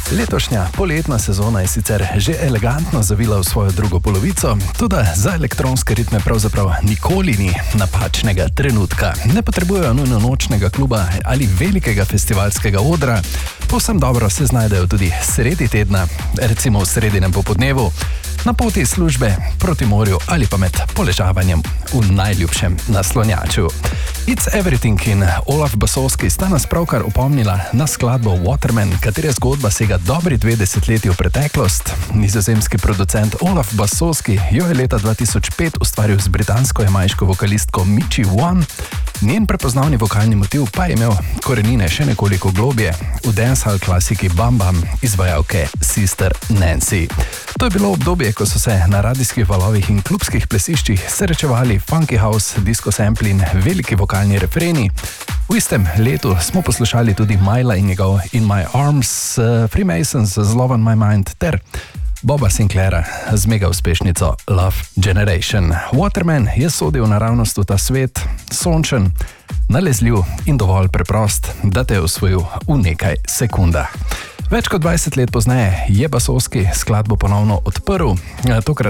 Letošnja poletna sezona je sicer že elegantno zavila v svojo drugo polovico, toda za elektronske ritme pravzaprav nikoli ni napačnega trenutka. Ne potrebujejo nujno nočnega kluba ali velikega festivalskega odra, povsem dobro se znajdejo tudi sredi tedna, recimo v sredinem popoldnevu, na poti iz službe proti morju ali pa med poležavanjem v najljubšem naslonjaču. It's Everything in Olaf Basovski sta nas pravkar opomnila na skladbo Waterman, katere zgodba sega dobri 2 desetletji v preteklost. Nizozemski producent Olaf Basovski jo je leta 2005 ustvaril z britansko-jamajško vokalistko Michi One. Njen prepoznavni vokalni motiv pa je imel korenine še nekoliko globje v dancehall klasiki Bam Bam izvajalke Sister Nancy. To je bilo obdobje, ko so se na radijskih valovih in klubskih plesiščih srečevali funky house, disco sample in veliki vokalni refreni. V istem letu smo poslušali tudi Myla in njegov In My Arms, Freemasons z Love on My Mind ter Boba Sinclaira z mega uspešnico Love Generation. Waterman je sodil naravnost v ta svet, sončen, nalezljiv in dovolj preprost, da te je osvojil v nekaj sekundah. Več kot 20 let pozneje je Basovski skladbo ponovno odprl, tokrat